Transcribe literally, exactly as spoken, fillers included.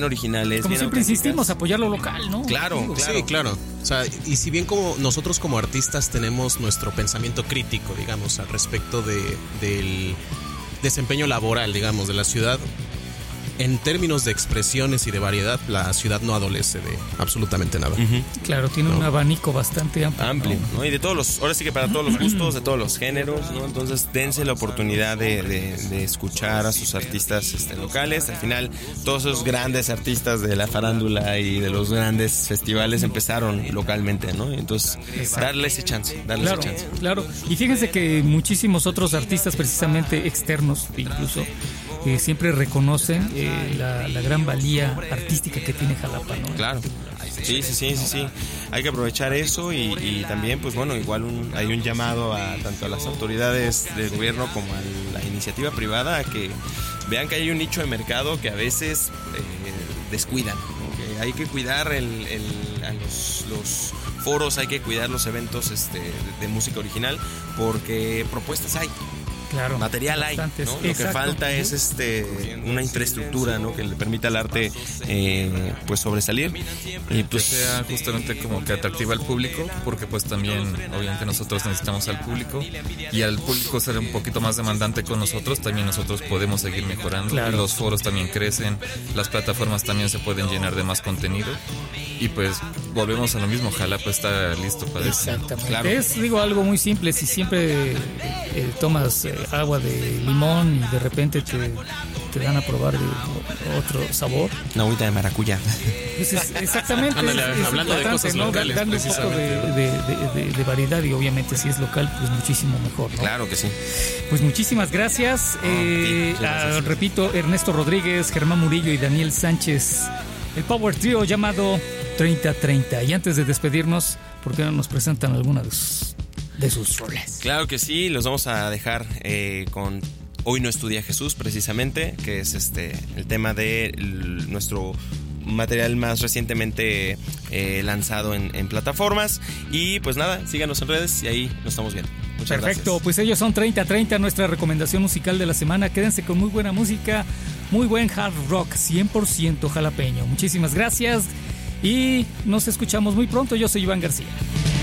originales. Como siempre insistimos, apoyar lo local, ¿no? Claro, claro. Sí, claro. O sea, y si bien como nosotros como artistas tenemos nuestro pensamiento crítico, digamos, al respecto de, del desempeño laboral, digamos, de la ciudad, en términos de expresiones y de variedad, la ciudad no adolece de absolutamente nada. Uh-huh. Claro, tiene ¿no? un abanico bastante amplio. Amplio, ¿no? ¿no? Y de todos los, ahora sí que para todos los gustos, de todos los géneros, ¿no? Entonces dense la oportunidad de, de, de escuchar a sus artistas este, locales. Al final, todos esos grandes artistas de la farándula y de los grandes festivales empezaron localmente, ¿no? Entonces, exacto, darle ese chance, darle claro, ese chance. Claro, y fíjense que muchísimos otros artistas, precisamente externos incluso, eh, siempre reconocen eh, la, la gran valía artística que tiene Jalapa, ¿no? Claro. Sí, sí, sí, sí, sí. Hay que aprovechar eso y, y también, pues bueno, igual un, hay un llamado a tanto a las autoridades del gobierno como a la iniciativa privada a que vean que hay un nicho de mercado que a veces eh, descuidan, ¿no? Que hay que cuidar el, el, a los, los foros, hay que cuidar los eventos este, de, de música original, porque propuestas hay. Claro, material hay, ¿no? Lo que falta es este una infraestructura, ¿no? Que le permita al arte eh, pues sobresalir y pues que sea justamente como que atractiva al público, porque pues también obviamente nosotros necesitamos al público y al público ser un poquito más demandante con nosotros, también nosotros podemos seguir mejorando. Claro. Los foros también crecen, las plataformas también se pueden llenar de más contenido y pues volvemos a lo mismo, Jalapa está listo para eso. Exactamente. Claro. Es, digo, algo muy simple. Si siempre eh, tomas eh, agua de limón y de repente te, te dan a probar de otro sabor, una agüita de maracuyá. Pues es, exactamente. Ándale, es, es hablando de cosas ¿no? locales, darle un poco de, de, de, de, de variedad, y obviamente si es local, pues muchísimo mejor, ¿no? Claro que sí. Pues muchísimas gracias. Oh, eh, sí, a, repito, Ernesto Rodríguez, Germán Murillo y Daniel Sánchez, el Power Trio llamado treinta treinta. Y antes de despedirnos, ¿por qué no nos presentan alguna de sus, de sus roles? Claro que sí, los vamos a dejar eh, con Hoy no estudia Jesús, precisamente, que es este el tema de el, nuestro material más recientemente eh, lanzado en, en plataformas. Y pues nada, síganos en redes y ahí nos estamos viendo. Muchas Perfecto, gracias. Pues ellos son treinta treinta, nuestra recomendación musical de la semana. Quédense con muy buena música, muy buen hard rock, cien por ciento jalapeño. Muchísimas gracias y nos escuchamos muy pronto. Yo soy Iván García.